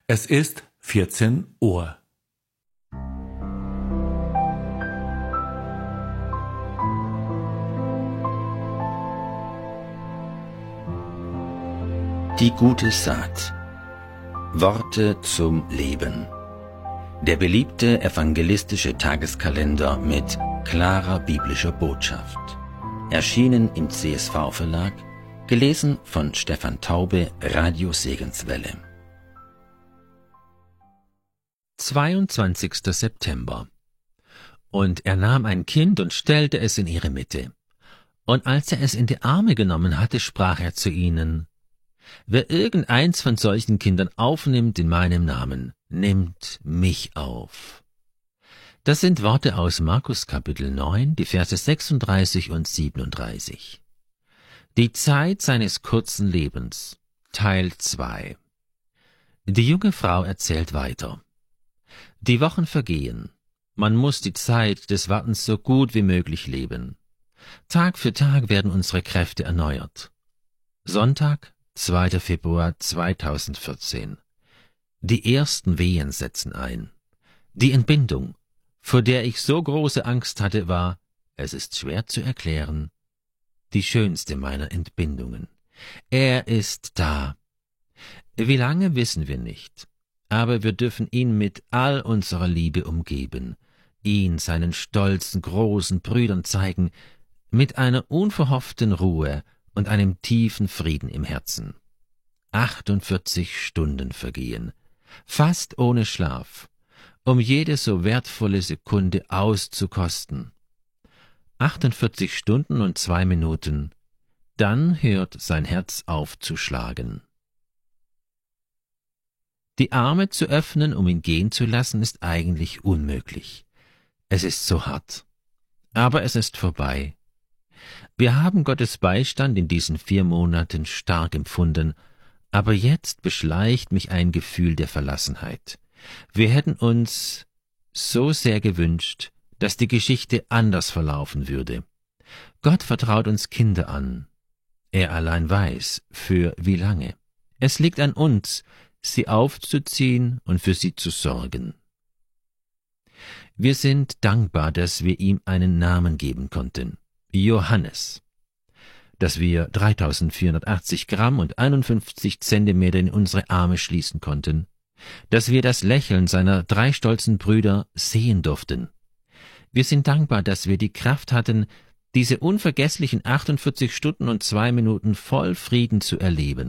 Es ist 14 Uhr. Die gute Saat. Worte zum Leben. Der beliebte evangelistische Tageskalender mit klarer biblischer Botschaft. Erschienen im CSV-Verlag, gelesen von Stefan Taube, Radio Segenswelle. 22. September. Und er nahm ein Kind und stellte es in ihre Mitte. Und als er es in die Arme genommen hatte, sprach er zu ihnen: Wer irgendeins von solchen Kindern aufnimmt in meinem Namen, nimmt mich auf. Das sind Worte aus Markus Kapitel 9, die Verse 36 und 37. Die Zeit seines kurzen Lebens, Teil 2. Die junge Frau erzählt weiter. Die Wochen vergehen. Man muss die Zeit des Wartens so gut wie möglich leben. Tag für Tag werden unsere Kräfte erneuert. Sonntag, 2. Februar 2014. Die ersten Wehen setzen ein. Die Entbindung, vor der ich so große Angst hatte, war, es ist schwer zu erklären, die schönste meiner Entbindungen. Er ist da. Wie lange, wissen wir nicht. Aber wir dürfen ihn mit all unserer Liebe umgeben, ihn seinen stolzen, großen Brüdern zeigen, mit einer unverhofften Ruhe und einem tiefen Frieden im Herzen. 48 Stunden vergehen, fast ohne Schlaf, um jede so wertvolle Sekunde auszukosten. 48 Stunden und 2 Minuten, dann hört sein Herz auf zu schlagen. Die Arme zu öffnen, um ihn gehen zu lassen, ist eigentlich unmöglich. Es ist so hart. Aber es ist vorbei. Wir haben Gottes Beistand in diesen 4 Monaten stark empfunden, aber jetzt beschleicht mich ein Gefühl der Verlassenheit. Wir hätten uns so sehr gewünscht, dass die Geschichte anders verlaufen würde. Gott vertraut uns Kinder an. Er allein weiß, für wie lange. Es liegt an uns, sie aufzuziehen und für sie zu sorgen. Wir sind dankbar, dass wir ihm einen Namen geben konnten. Johannes. Dass wir 3480 Gramm und 51 Zentimeter in unsere Arme schließen konnten. Dass wir das Lächeln seiner 3 stolzen Brüder sehen durften. Wir sind dankbar, dass wir die Kraft hatten, diese unvergesslichen 48 Stunden und 2 Minuten voll Frieden zu erleben.